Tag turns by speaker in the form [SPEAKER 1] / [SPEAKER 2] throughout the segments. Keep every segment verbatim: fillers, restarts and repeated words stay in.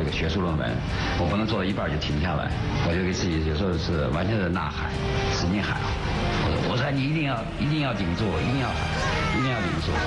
[SPEAKER 1] 个学术论文，我不能做到一半就停下来，我就给自己有时候是完全是呐喊，使劲喊，我我说你一定要一定要顶住，一定要喊，一定要顶住。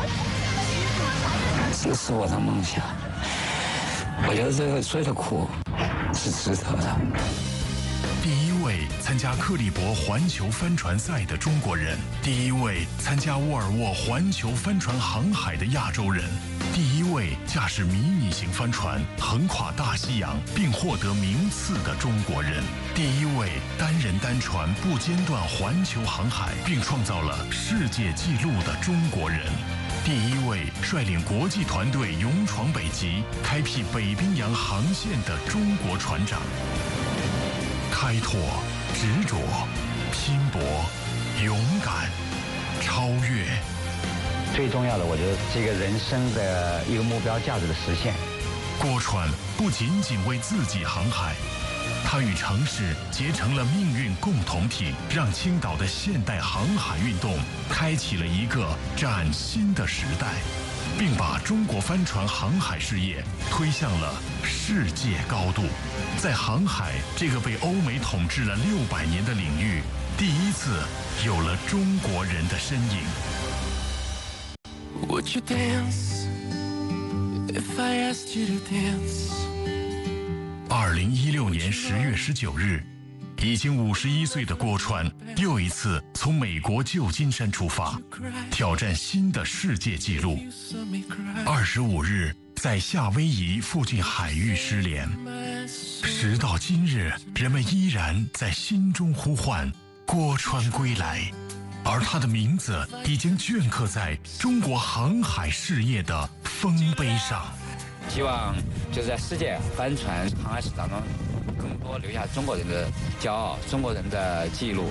[SPEAKER 1] 这是我的梦想，我觉得这个所有的苦是值得的。
[SPEAKER 2] 第一位参加克利伯环球帆船赛的中国人，第一位参加沃尔沃环球帆船航海的亚洲人，第一位驾驶迷你型帆船横跨大西洋并获得名次的中国人，第一位单人单船不间断环球航海并创造了世界纪录的中国人，第一位率领国际团队勇闯北极开辟北冰洋航线的中国船长。开拓、执着、拼搏、勇敢、超越，
[SPEAKER 1] 最重要的，我觉得这个人生的一个目标价值的实现。
[SPEAKER 2] 郭川不仅仅为自己航海，他与城市结成了命运共同体，让青岛的现代航海运动开启了一个崭新的时代，并把中国帆船航海事业推向了世界高度。在航海这个被欧美统治了六百年的领域，第一次有了中国人的身影。
[SPEAKER 3] Would you dance if I asked you to dance?
[SPEAKER 2] 二零一六年十月十九日，已经五十一岁的郭川又一次从美国旧金山出发，挑战新的世界纪录。二十五日，在夏威夷附近海域失联。时到今日，人们依然在心中呼唤郭川归来，而他的名字已经镌刻在中国航海事业的丰碑上。
[SPEAKER 1] 希望就是在世界帆船航海史当中，更多留下中国人的骄傲，中国人的记录。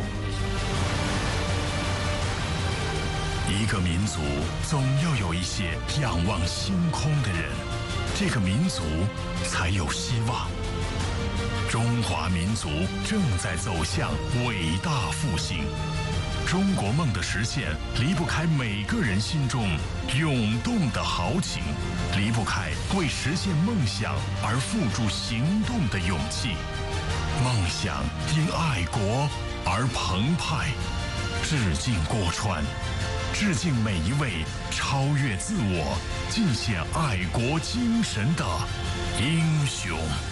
[SPEAKER 2] 一个民族总要有一些仰望星空的人，这个民族才有希望。中华民族正在走向伟大复兴，中国梦的实现离不开每个人心中涌动的豪情，离不开为实现梦想而付诸行动的勇气。梦想因爱国而澎湃。致敬郭川，致敬每一位超越自我、尽显爱国精神的英雄。